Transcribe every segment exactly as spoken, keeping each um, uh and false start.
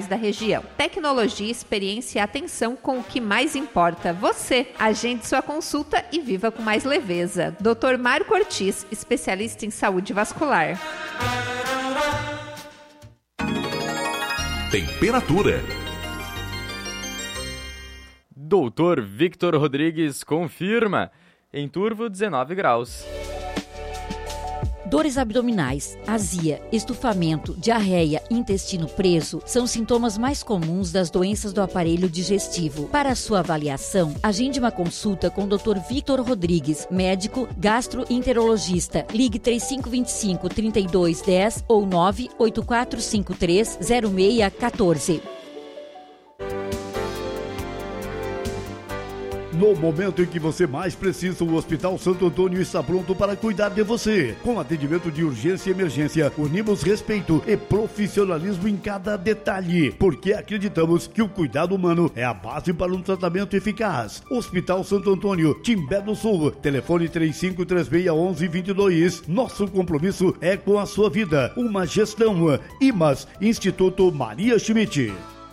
da região. Tecnologia, experiência e atenção com o que mais importa, você. Agende sua consulta e viva com mais leveza. doutor Marco Ortiz, especialista em saúde vascular. Temperatura. doutor Victor Rodrigues confirma. Em Turvo, dezenove graus. Dores abdominais, azia, estufamento, diarreia, intestino preso são sintomas mais comuns das doenças do aparelho digestivo. Para sua avaliação, agende uma consulta com o doutor Victor Rodrigues, médico gastroenterologista. Ligue três cinco dois cinco, três dois um zero ou nove oito quatro cinco três zero seis um quatro. No momento em que você mais precisa, o Hospital Santo Antônio está pronto para cuidar de você. Com atendimento de urgência e emergência, unimos respeito e profissionalismo em cada detalhe, porque acreditamos que o cuidado humano é a base para um tratamento eficaz. Hospital Santo Antônio, Timbé do Sul, telefone três cinco três seis um um dois dois. Nosso compromisso é com a sua vida. Uma gestão. I M A S, Instituto Maria Schmidt.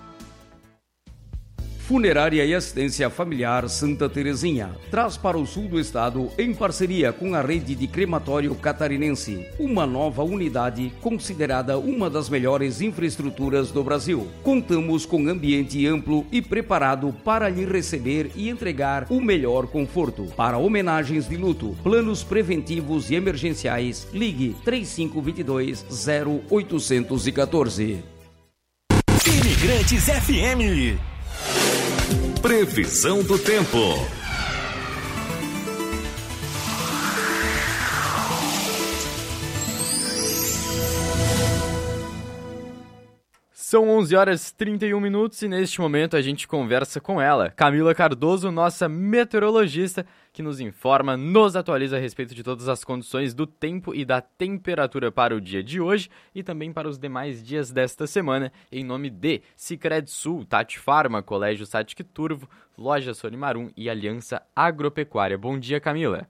Funerária e Assistência Familiar Santa Terezinha traz para o sul do estado, em parceria com a rede de crematório catarinense, uma nova unidade considerada uma das melhores infraestruturas do Brasil. Contamos com ambiente amplo e preparado para lhe receber e entregar o melhor conforto. Para homenagens de luto, planos preventivos e emergenciais, ligue três cinco dois dois zero oito um quatro. Imigrantes F M. Previsão do tempo. São onze horas e trinta e um minutos e neste momento a gente conversa com ela, Camila Cardoso, nossa meteorologista, que nos informa, nos atualiza a respeito de todas as condições do tempo e da temperatura para o dia de hoje e também para os demais dias desta semana, em nome de Sicredi Sul, Tati Farma, Colégio Satic Turvo, Loja Sorimarum e Aliança Agropecuária. Bom dia, Camila.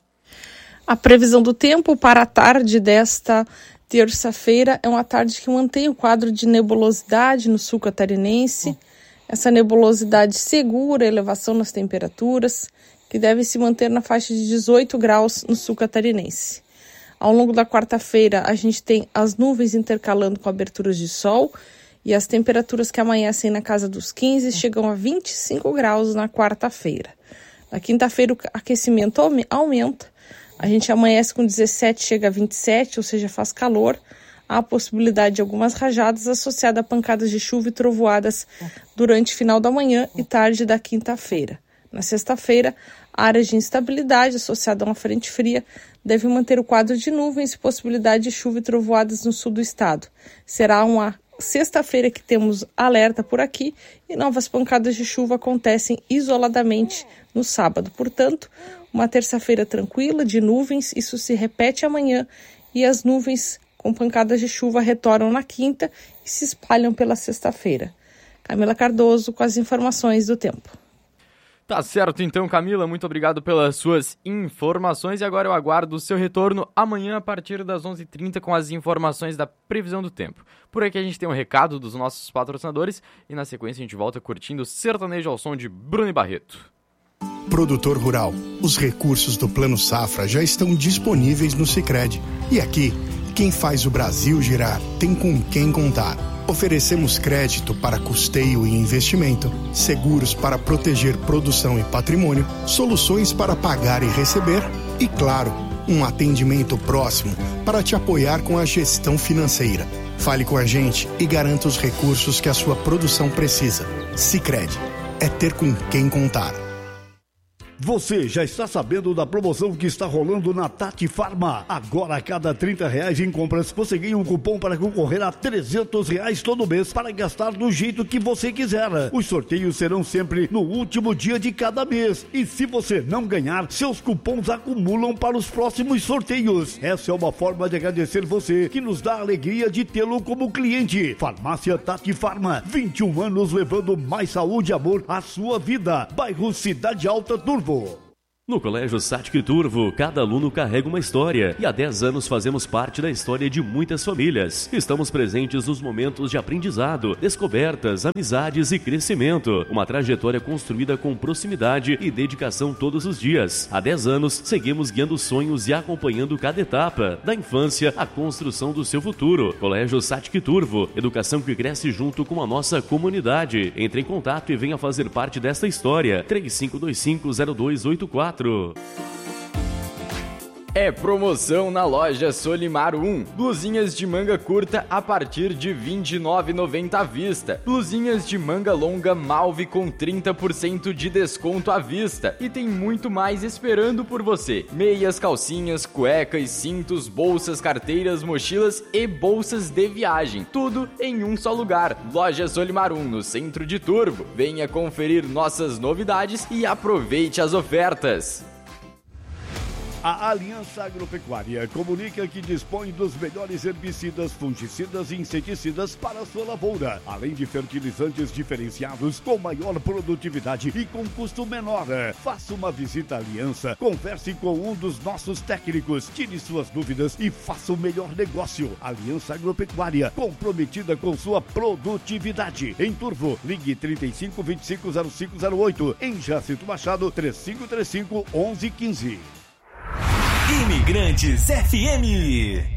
A previsão do tempo para a tarde desta terça-feira é uma tarde que mantém o quadro de nebulosidade no sul catarinense. Essa nebulosidade segura a elevação nas temperaturas, que deve se manter na faixa de dezoito graus no sul catarinense. Ao longo da quarta-feira, a gente tem as nuvens intercalando com aberturas de sol e as temperaturas que amanhecem na casa dos quinze chegam a vinte e cinco graus na quarta-feira. Na quinta-feira, o aquecimento aumenta. A gente amanhece com dezessete, chega a vinte e sete, ou seja, faz calor. Há a possibilidade de algumas rajadas associadas a pancadas de chuva e trovoadas durante o final da manhã e tarde da quinta-feira. Na sexta-feira, áreas de instabilidade associada a uma frente fria devem manter o quadro de nuvens e possibilidade de chuva e trovoadas no sul do estado. Será uma sexta-feira que temos alerta por aqui e novas pancadas de chuva acontecem isoladamente no sábado. Portanto, uma terça-feira tranquila de nuvens, isso se repete amanhã e as nuvens com pancadas de chuva retornam na quinta e se espalham pela sexta-feira. Camila Cardoso com as informações do tempo. Tá certo então, Camila, muito obrigado pelas suas informações e agora eu aguardo o seu retorno amanhã a partir das onze e trinta com as informações da previsão do tempo. Por aqui a gente tem um recado dos nossos patrocinadores e na sequência a gente volta curtindo Sertanejo ao som de Bruno e Barreto. Produtor rural, os recursos do Plano Safra já estão disponíveis no Sicredi. E aqui, quem faz o Brasil girar tem com quem contar. Oferecemos crédito para custeio e investimento, seguros para proteger produção e patrimônio, soluções para pagar e receber e, claro, um atendimento próximo para te apoiar com a gestão financeira. Fale com a gente e garanta os recursos que a sua produção precisa. Sicredi, é ter com quem contar. Você já está sabendo da promoção que está rolando na Tati Farma? Agora, a cada trinta reais em compras, você ganha um cupom para concorrer a trezentos reais todo mês para gastar do jeito que você quiser. Os sorteios serão sempre no último dia de cada mês. E se você não ganhar, seus cupons acumulam para os próximos sorteios. Essa é uma forma de agradecer você, que nos dá a alegria de tê-lo como cliente. Farmácia Tati Farma, vinte e um anos levando mais saúde e amor à sua vida. Bairro Cidade Alta, Turvo. No Colégio Satic Turvo, cada aluno carrega uma história e há dez anos fazemos parte da história de muitas famílias. Estamos presentes nos momentos de aprendizado, descobertas, amizades e crescimento. Uma trajetória construída com proximidade e dedicação todos os dias. Há dez anos, seguimos guiando sonhos e acompanhando cada etapa, da infância à construção do seu futuro. Colégio Satic Turvo, educação que cresce junto com a nossa comunidade. Entre em contato e venha fazer parte desta história. três cinco dois cinco zero dois oito quatro. É promoção na loja Solimar um. Blusinhas de manga curta a partir de vinte e nove reais e noventa centavos à vista. Blusinhas de manga longa Malve com trinta por cento de desconto à vista. E tem muito mais esperando por você. Meias, calcinhas, cuecas, cintos, bolsas, carteiras, mochilas e bolsas de viagem. Tudo em um só lugar. Loja Solimar um, no centro de Turvo. Venha conferir nossas novidades e aproveite as ofertas. A Aliança Agropecuária comunica que dispõe dos melhores herbicidas, fungicidas e inseticidas para a sua lavoura, além de fertilizantes diferenciados com maior produtividade e com custo menor. Faça uma visita à Aliança, converse com um dos nossos técnicos, tire suas dúvidas e faça o melhor negócio. Aliança Agropecuária, comprometida com sua produtividade. Em Turvo, ligue trinta e cinco, vinte e cinco, zero cinco zero oito. Em Jacinto Machado, três cinco três cinco, onze quinze. Imigrantes F M.